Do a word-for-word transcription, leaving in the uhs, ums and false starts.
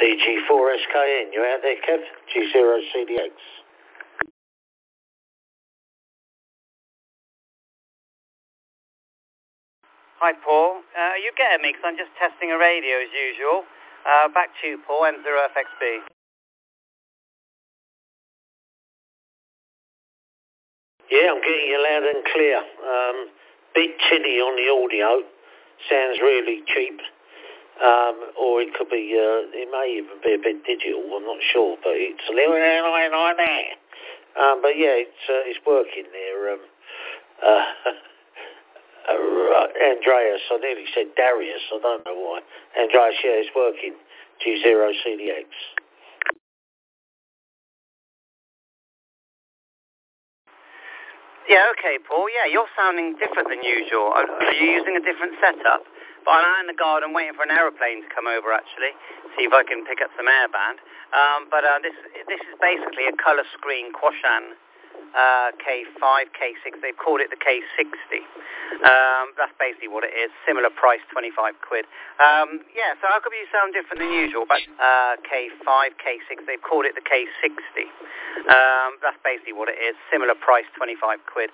D G four S K N, you out there, Kev? G zero C D X. Hi, Paul. Uh, you get me, because I'm just testing a radio as usual. Uh, back to you, Paul, M zero F X B. Yeah, I'm getting you loud and clear. Um, bit tinny on the audio. Sounds really cheap. Um, or it could be, uh, it may even be a bit digital, I'm not sure, but it's a little like that. Um, but yeah, it's, uh, it's working there. Um, uh, uh, Andreas, I nearly said Darius, I don't know why. Andreas, yeah, it's working. G zero C D X. Yeah, okay, Paul. Yeah, you're sounding different than usual. Are, are you using a different setup? But I'm out in the garden waiting for an aeroplane to come over, actually, see if I can pick up some airband. Um, but uh, this this is basically a colour screen Quashan uh, K five, K six. They've called it the K sixty. Um, that's basically what it is. Similar price, twenty-five quid. Um, yeah, so how come you sound different than usual? But uh, K five, K six. They've called it the K sixty. Um, that's basically what it is. Similar price, twenty-five quid.